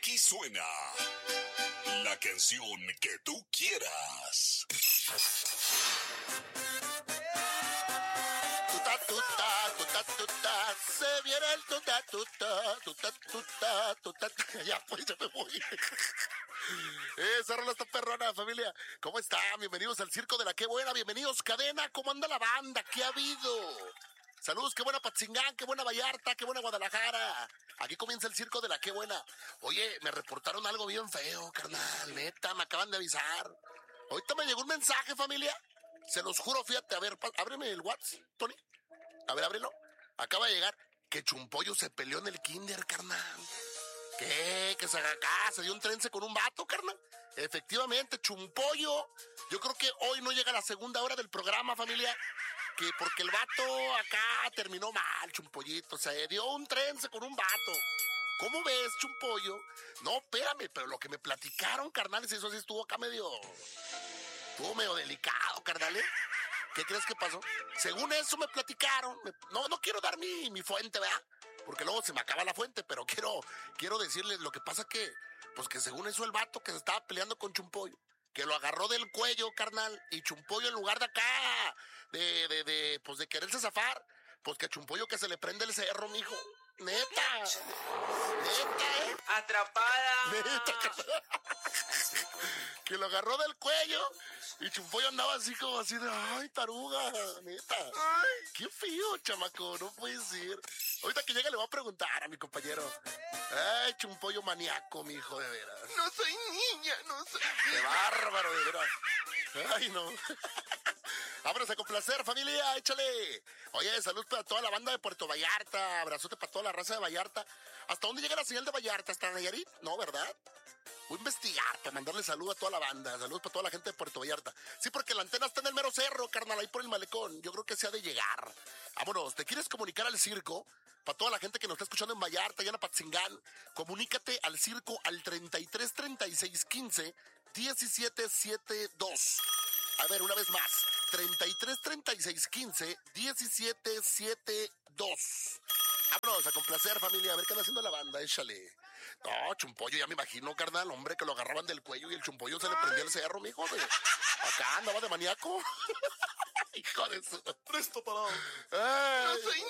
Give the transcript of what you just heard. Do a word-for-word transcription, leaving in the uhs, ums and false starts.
Aquí suena la canción que tú quieras. Tuta, tuta, tuta, tuta, se viene el tuta, tuta, tuta, tuta, tuta. Ya, pues, ya me voy. Esa rola está perrona, familia. ¿Cómo están? Bienvenidos al Circo de la Qué Buena. Bienvenidos, cadena. ¿Cómo anda la banda? ¿Qué ha habido? Saludos, qué buena Patzingán, qué buena Vallarta, qué buena Guadalajara. Aquí comienza el Circo de la Qué Buena. Oye, me reportaron algo bien feo, carnal. Neta, me acaban de avisar. Ahorita me llegó un mensaje, familia. Se los juro, fíjate. A ver, ábreme el WhatsApp, Tony. A ver, ábrelo. Acaba de llegar que Chumpollo se peleó en el kinder, carnal. ¿Qué? Que se haga acá, se dio un trence con un vato, carnal. Efectivamente, Chumpollo. Yo creo que hoy no llega la segunda hora del programa, familia. Que porque el vato acá terminó mal, Chumpollito. Se dio un trence con un vato. ¿Cómo ves, Chumpollo? No, espérame, pero lo que me platicaron, carnales, eso sí estuvo acá medio... Estuvo medio delicado, carnales. ¿Qué crees que pasó? Según eso me platicaron. Me... No, no quiero dar mi, mi fuente, ¿verdad? Porque luego se me acaba la fuente, pero quiero, quiero decirles lo que pasa que... Pues que según eso el vato que se estaba peleando con Chumpollo, que lo agarró del cuello, carnal, y Chumpollo en lugar de acá, de, de, de, pues de quererse zafar, pues que Chumpollo que se le prende el cerro, mijo. Neta. Neta, ¿eh? Atrapada. Neta, carnal. Que lo agarró del cuello y Chumpollo andaba así como así de, ay, taruga, neta. Ay, qué feo, chamaco, no puede ser. Ahorita que llegue le voy a preguntar a mi compañero. Ay, Chumpollo maníaco, mi hijo, de veras. No soy niña, no soy Qué niña. bárbaro, de veras. Ay, no. Vámonos a complacer, familia, échale. Oye, salud para toda la banda de Puerto Vallarta. Abrazote para toda la raza de Vallarta. ¿Hasta dónde llega la señal de Vallarta? ¿Hasta Nayarit? No, ¿verdad? Voy a investigar para mandarle salud a toda la banda. Salud para toda la gente de Puerto Vallarta. Sí, porque la antena está en el mero cerro, carnal, ahí por el malecón. Yo creo que se ha de llegar. Vámonos, ¿te quieres comunicar al circo? Para toda la gente que nos está escuchando en Vallarta, allá en Apatzingán, comunícate al circo al treinta y tres, treinta y seis, quince, diecisiete setenta y dos. A ver, una vez más. treinta y tres, treinta y seis, quince, diecisiete setenta y dos. Vámonos a complacer, familia. A ver qué anda haciendo la banda, échale. No, Chumpollo, ya me imagino, carnal, hombre, que lo agarraban del cuello y el Chumpollo se le prendía el cerro, mijo. De... Acá andaba de maníaco. Hijo de su... Presto parado. Ay. No soy